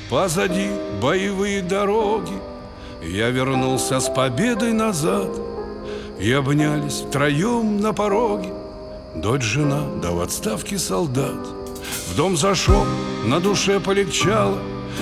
Позади боевые дороги, я вернулся с победой назад. И обнялись втроем на пороге дочь, жена, да в отставке солдат. В дом зашел, на душе полегчало,